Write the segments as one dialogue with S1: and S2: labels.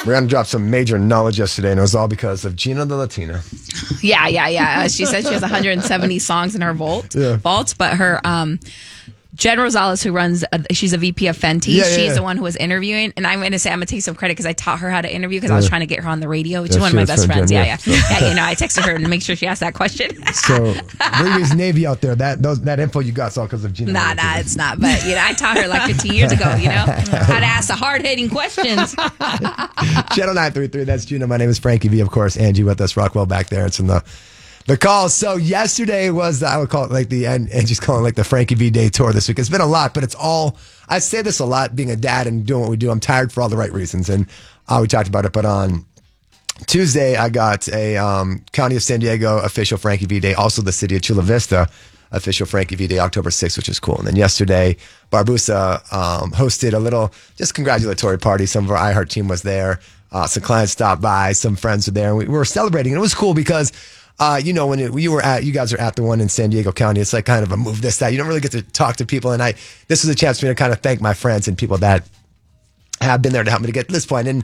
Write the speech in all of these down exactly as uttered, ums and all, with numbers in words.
S1: We're going to drop some major knowledge yesterday, and it was all because of Gina the Latina.
S2: Yeah, yeah, yeah. She said she has one hundred seventy songs in her vault,
S1: Yeah.
S2: vault but her... um. Jen Rosales, who runs, uh, she's a V P of Fenty.
S1: Yeah, yeah,
S2: she's
S1: yeah.
S2: the one who was interviewing. And I'm going to say, I'm going to take some credit because I taught her how to interview because I was trying to get her on the radio, which
S1: Yeah,
S2: is one
S1: she
S2: of my
S1: was
S2: best
S1: from
S2: friends.
S1: Jen,
S2: Yeah,
S1: yeah.
S2: yeah. Yeah, you know, I texted her to make sure she asked that question.
S1: So, Riri's Navy out there, that those, that info you got is all because of Gina.
S2: Nah, nah, it's not. But, you know, I taught her like fifteen years ago, you know, how to ask the hard-hitting questions.
S1: Channel nine three three, that's Gina. My name is Frankie V, of course. Angie with us, Rockwell back there. It's in the... The call. So yesterday was, the, I would call it like the, and Angie's calling it like the Frankie V Day tour this week. It's been a lot, but it's all, I say this a lot, being a dad and doing what we do. I'm tired for all the right reasons. And uh, we talked about it, but on Tuesday, I got a um, County of San Diego official Frankie V Day, also the City of Chula Vista official Frankie V Day, October sixth, which is cool. And then yesterday, Barbusa um, hosted a little just congratulatory party. Some of our iHeart team was there. Uh, some clients stopped by, some friends were there, and we, we were celebrating. And it was cool because Uh, you know, when it, you were at, you guys are at the one in San Diego County, it's like kind of a move this, that. You don't really get to talk to people. And I, this was a chance for me to kind of thank my friends and people that have been there to help me to get to this point. And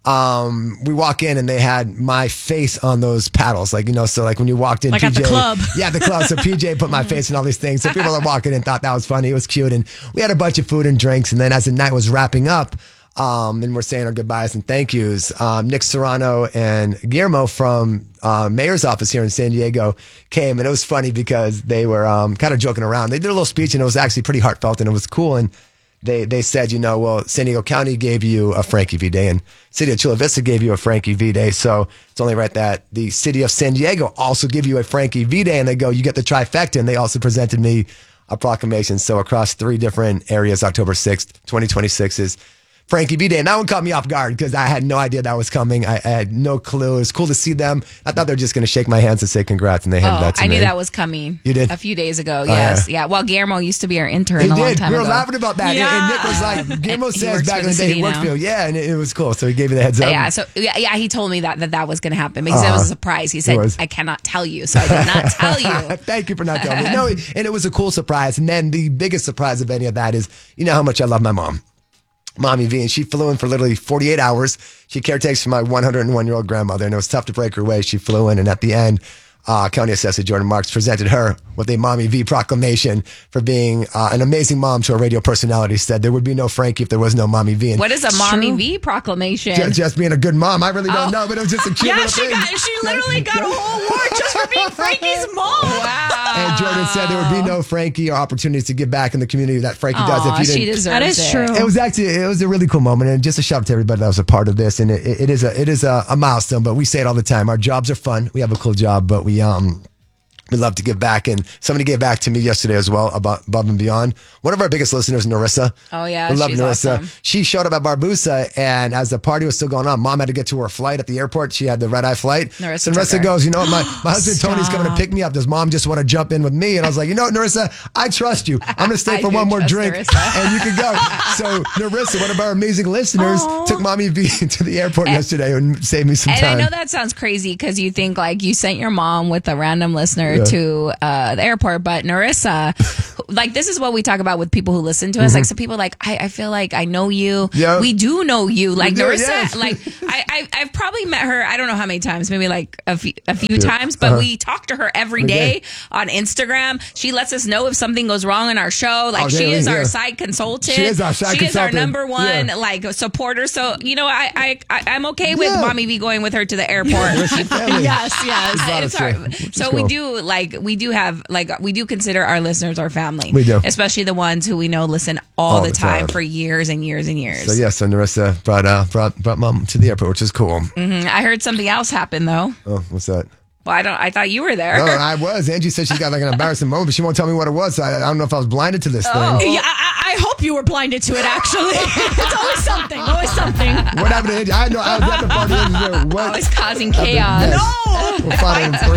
S1: um, we walk in and they had my face on those paddles. Like, you know, so like when you walked in,
S3: like
S1: P J,
S3: at the club.
S1: Yeah, the club. So P J put my face in all these things. So people that walking in thought that was funny. It was cute. And we had a bunch of food and drinks. And then as the night was wrapping up, Um, and we're saying our goodbyes and thank yous. Um, Nick Serrano and Guillermo from uh, Mayor's office here in San Diego came, and it was funny because they were um, kind of joking around. They did a little speech, and it was actually pretty heartfelt, and it was cool. And they they said, you know, well, San Diego County gave you a Frankie V Day, and City of Chula Vista gave you a Frankie V Day. So it's only right that the City of San Diego also give you a Frankie V Day, and they go, you get the trifecta, and they also presented me a proclamation. So across three different areas, October sixth, twenty twenty-six is Frankie V Day. And that one caught me off guard because I had no idea that was coming. I, I had no clue. It was cool to see them. I thought they were just going to shake my hands and say congrats, and they handed
S2: Oh,
S1: that to
S2: I
S1: me.
S2: knew that was coming.
S1: You did?
S2: A few days ago,
S1: Oh,
S2: yes.
S1: yeah.
S2: Yeah. Well, Guillermo used to be our intern
S1: He
S2: a long
S1: did.
S2: time
S1: We were
S2: ago.
S1: laughing about that.
S3: Yeah.
S1: And, and Nick was like, Guillermo
S2: He
S1: says
S2: works
S1: back
S2: for
S1: in the
S2: the
S1: day
S2: city
S1: he worked
S2: now.
S1: for you. Yeah, and it, it was cool. So he gave you the heads up.
S2: Yeah, so yeah, yeah, he told me that that, that was going to happen because it
S1: Uh-huh.
S2: was a surprise. He said,
S1: was.
S2: I cannot tell you, so I did not tell you.
S1: Thank you for not telling me. No, and it was a cool surprise. And then the biggest surprise of any of that is, you know how much I love my mom. Mommy V, and she flew in for literally forty-eight hours. She caretakes for my one hundred one year old grandmother, and it was tough to break her away. She flew in, and at the end, uh, County Assessor Jordan Marks presented her with a Mommy V proclamation for being uh, an amazing mom to a radio personality. Said there would be no Frankie if there was no Mommy V. And
S2: What is a Mommy V proclamation?
S1: just, just being a good mom. I really don't
S2: Oh.
S1: know, but it was just a cute
S3: Yeah,
S1: little
S3: she
S1: thing.
S3: got she literally got a whole award just for being Frankie's mom.
S2: Wow.
S1: And Jordan said there would be no Frankie or opportunities to give back in the community that Frankie does if
S2: Aw,
S1: you
S2: she
S1: didn't.
S2: deserves
S3: That is
S2: it.
S3: true.
S1: It was actually it was a really cool moment, and just a shout out to everybody that was a part of this. And it, it is a it is a, a milestone, but we say it all the time. Our jobs are fun. We have a cool job, but we um we love to give back. And somebody gave back to me yesterday as well about above and beyond. One of our biggest listeners, Narissa.
S2: Oh, yeah,
S1: we love
S2: she's
S1: Narissa.
S2: awesome.
S1: She showed up at Barbusa, and as the party was still going on, Mom had to get to her flight at the airport. She had the red eye flight.
S2: Narissa
S1: so Narissa
S2: took her.
S1: goes, you know what, my, my husband
S3: Stop.
S1: Tony's coming to pick me up. Does Mom just want to jump in with me? And I was like, you know what, Narissa, I trust you. I'm going to stay
S2: I
S1: for
S2: do
S1: one more
S2: trust
S1: drink,
S2: Narissa.
S1: and you can go. So Narissa, one of our amazing listeners,
S3: Aw.
S1: took Mommy V to the airport yesterday and saved me some
S2: And
S1: time.
S2: I know that sounds crazy because you think like you sent your mom with a random listener
S1: Yeah.
S2: to uh, the airport, but Narissa, like this is what we talk about with people who listen to us. Like some people, like I, I feel like I know you.
S1: Yeah.
S2: We do know you. Like
S1: do,
S2: Narissa,
S1: yes.
S2: like I, I, I've probably met her. I don't know how many times, maybe like a few, a few times, but
S1: Uh-huh.
S2: we talk to her every
S1: We
S2: day
S1: did.
S2: on Instagram. She lets us know if something goes wrong in our show. Like
S1: Oh,
S2: she
S1: yeah,
S2: is
S1: yeah.
S2: our side consultant.
S1: She is our side
S2: She is our
S1: consultant.
S2: number one
S1: Yeah.
S2: like supporter. So you know, I, I, I I'm okay with
S1: Yeah.
S2: Mommy V going with her to the airport.
S1: Family.
S3: Yes, yes.
S1: Brought
S2: It's
S1: us
S2: our,
S1: here, which is
S2: so we
S1: cool.
S2: do like we do have like we do consider our listeners our family.
S1: We do.
S2: Especially the ones who we know listen all,
S1: All
S2: the,
S1: the
S2: time,
S1: time.
S2: for years and years and years.
S1: So yeah, so Narissa brought uh brought brought Mom to the airport, which is cool.
S2: Mhm. I heard something else happen though.
S1: Oh, what's that?
S2: Well, I don't. I thought you were there.
S1: No, I was. Angie said she's got like an embarrassing moment, but she won't tell me what it was. So I, I don't know if I was blinded to this
S2: Oh.
S1: thing.
S3: Yeah, I, I hope you were blinded to it. Actually, it's always something. Always something.
S1: What happened to Angie? I know I was at the party. Angie, what?
S2: Always causing chaos.
S1: Yes.
S3: No.
S1: We'll find out in three